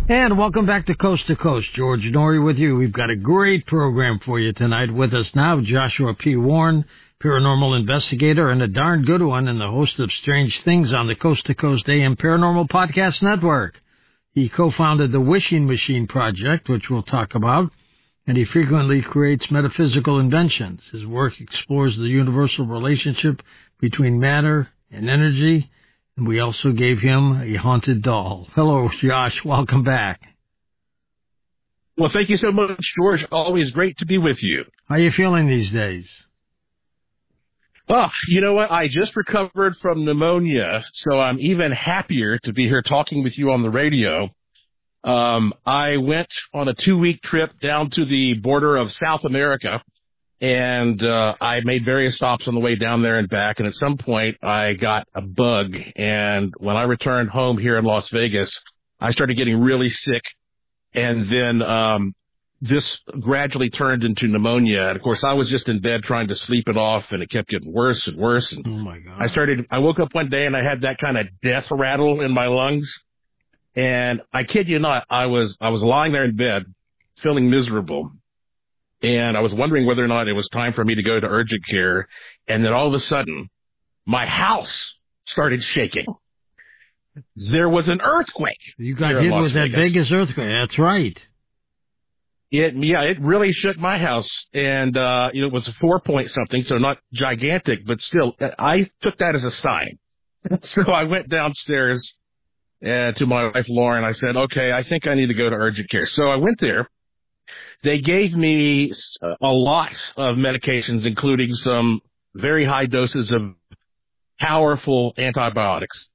And welcome back to Coast. George Norrie with you. We've got a great program for you tonight. With us now, Joshua P. Warren, paranormal investigator and a darn good one, and the host of Strange Things on the Coast AM Paranormal Podcast Network. He co-founded the Wishing Machine Project, which we'll talk about, and he frequently creates metaphysical inventions. His work explores the universal relationship between matter and energy, and we also gave him a haunted doll. Hello, Josh. Welcome back. Well, thank you so much, George. Always great to be with you. How are you feeling these days? Oh, you know what? I just recovered from pneumonia, so I'm even happier to be here talking with you on the radio. I went on a 2-week trip down to the border of South America, and I made various stops on the way down there and back, and at some point I got a bug, and when I returned home here in Las Vegas, I started getting really sick, and then this gradually turned into pneumonia, and of course I was just in bed trying to sleep it off, and it kept getting worse and worse, and Oh my God. I woke up one day and I had that kind of death rattle in my lungs, and I kid you not, I was lying there in bed feeling miserable. And I was wondering whether or not it was time for me to go to urgent care. And then all of a sudden, my house started shaking. There was an earthquake. You got hit with that Vegas earthquake. That's right. It really shook my house. And, it was a 4-point something, so not gigantic, but still, I took that as a sign. So I went downstairs to my wife, Lauren. I said, okay, I think I need to go to urgent care. So I went there. They gave me a lot of medications, including some very high doses of powerful antibiotics.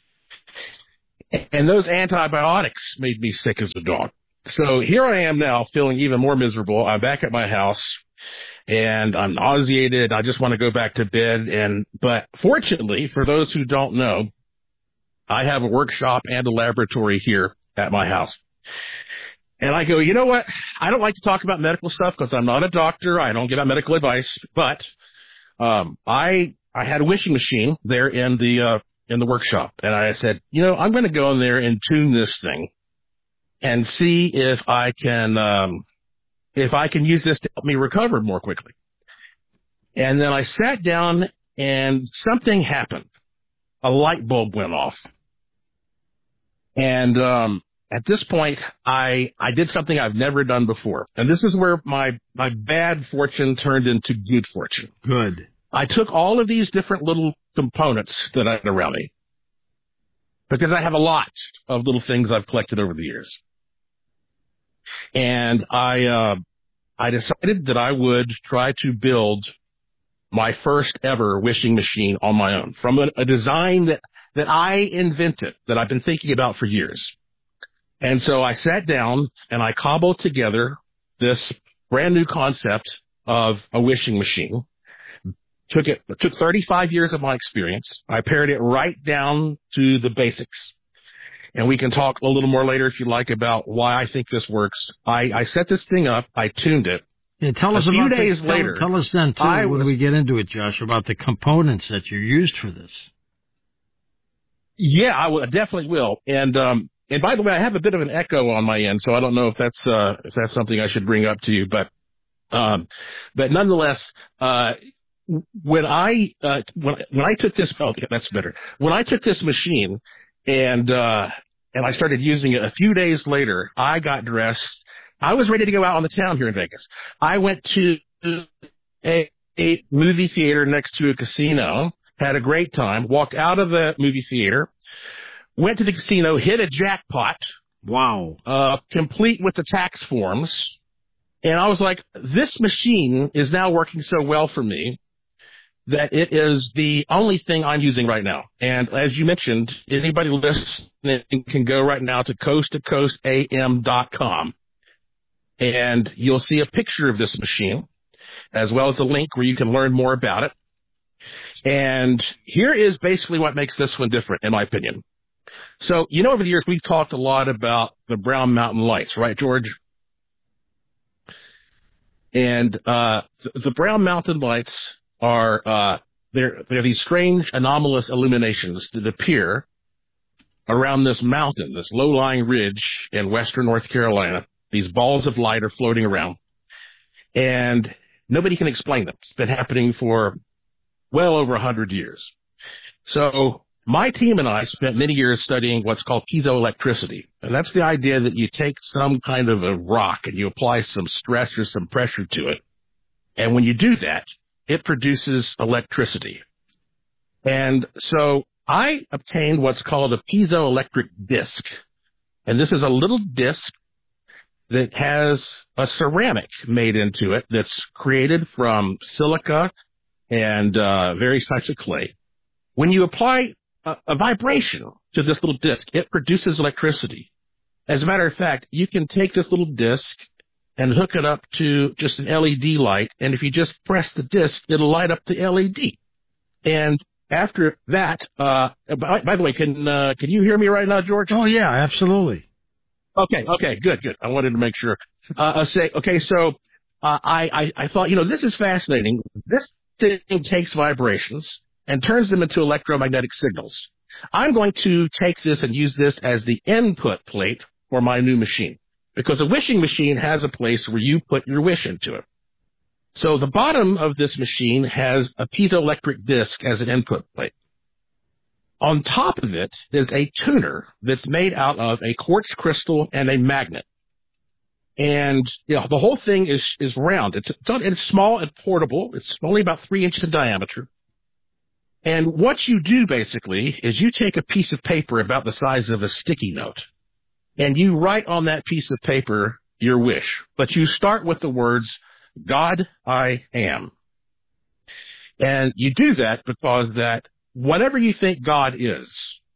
And those antibiotics made me sick as a dog. So here I am now feeling even more miserable. I'm back at my house and I'm nauseated. I just want to go back to bed. But fortunately, for those who don't know, I have a workshop and a laboratory here at my house. And I go, you know what? I don't like to talk about medical stuff because I'm not a doctor. I don't give out medical advice. But I had a wishing machine there in the workshop, and I said, I'm going to go in there and tune this thing and see if I can use this to help me recover more quickly. And then I sat down, and something happened. A light bulb went off, and at this point, I did something I've never done before. And this is where my bad fortune turned into good fortune. Good. I took all of these different little components that I had around me, because I have a lot of little things I've collected over the years. And I decided that I would try to build my first ever wishing machine on my own from a design that I invented, that I've been thinking about for years. And so I sat down and I cobbled together this brand new concept of a wishing machine. It took 35 years of my experience. I pared it right down to the basics. And we can talk a little more later if you like about why I think this works. I set this thing up. I tuned it. Yeah, tell us about days later. Tell us then, too, when we get into it, Josh, about the components that you used for this. Yeah, I definitely will. And by the way, I have a bit of an echo on my end, so I don't know if that's something I should bring up to you. But nonetheless, when I took this, that's better. When I took this machine and I started using it, a few days later, I got dressed. I was ready to go out on the town here in Vegas. I went to a movie theater next to a casino, had a great time, walked out of the movie theater, went to the casino, hit a jackpot. Wow. Complete with the tax forms. And I was like, this machine is now working so well for me that it is the only thing I'm using right now. And as you mentioned, anybody listening can go right now to coasttocoastam.com and you'll see a picture of this machine as well as a link where you can learn more about it. And here is basically what makes this one different, in my opinion. So, over the years, we've talked a lot about the Brown Mountain Lights, right, George? And the Brown Mountain Lights are they're these strange anomalous illuminations that appear around this mountain, this low-lying ridge in western North Carolina. These balls of light are floating around, and nobody can explain them. It's been happening for well over 100 years. So my team and I spent many years studying what's called piezoelectricity, and that's the idea that you take some kind of a rock and you apply some stress or some pressure to it, and when you do that, it produces electricity. And so I obtained what's called a piezoelectric disc, and this is a little disc that has a ceramic made into it that's created from silica and various types of clay. When you apply a vibration to this little disc, it produces electricity. As a matter of fact, you can take this little disc and hook it up to just an LED light, and if you just press the disc, it'll light up the LED. And after that, by the way, can you hear me right now, George? Oh, yeah, absolutely. Okay, good. I wanted to make sure. I thought, this is fascinating. This thing takes vibrations and turns them into electromagnetic signals. I'm going to take this and use this as the input plate for my new machine, because a wishing machine has a place where you put your wish into it. So the bottom of this machine has a piezoelectric disc as an input plate. On top of it is a tuner that's made out of a quartz crystal and a magnet. And the whole thing is round. It's small and portable. It's only about 3 inches in diameter. And what you do basically is you take a piece of paper about the size of a sticky note, and you write on that piece of paper your wish. But you start with the words, God, I am. And you do that because that whatever you think God is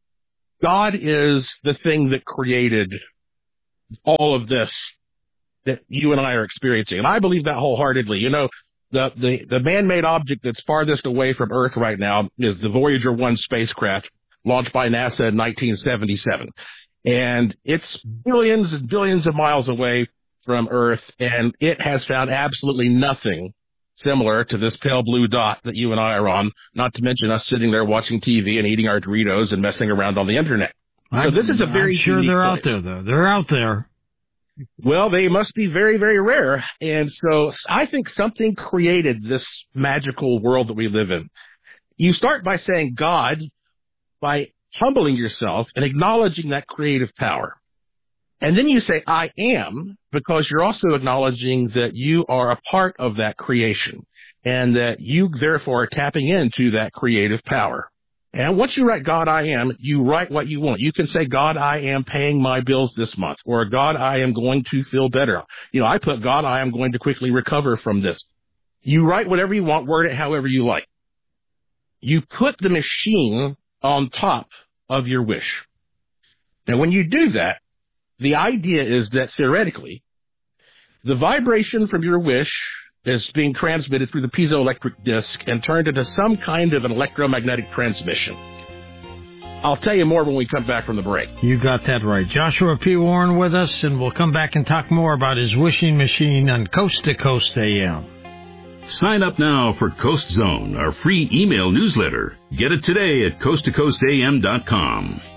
the thing that created all of this that you and I are experiencing. And I believe that wholeheartedly. The man-made object that's farthest away from Earth right now is the Voyager 1 spacecraft launched by NASA in 1977. And it's billions and billions of miles away from Earth, and it has found absolutely nothing similar to this pale blue dot that you and I are on, not to mention us sitting there watching TV and eating our Doritos and messing around on the Internet. So this is a very I'm sure unique they're place. out there, though. They're out there. Well, they must be very, very rare. And so I think something created this magical world that we live in. You start by saying God, by humbling yourself and acknowledging that creative power. And then you say, I am, because you're also acknowledging that you are a part of that creation and that you therefore are tapping into that creative power. And once you write God, I am, you write what you want. You can say, God, I am paying my bills this month, or God, I am going to feel better. I put God, I am going to quickly recover from this. You write whatever you want, word it however you like. You put the machine on top of your wish. Now, when you do that, the idea is that theoretically, the vibration from your wish is being transmitted through the piezoelectric disc and turned into some kind of an electromagnetic transmission. I'll tell you more when we come back from the break. You got that right. Joshua P. Warren with us, and we'll come back and talk more about his wishing machine on Coast to Coast AM. Sign up now for Coast Zone, our free email newsletter. Get it today at coasttocoastam.com.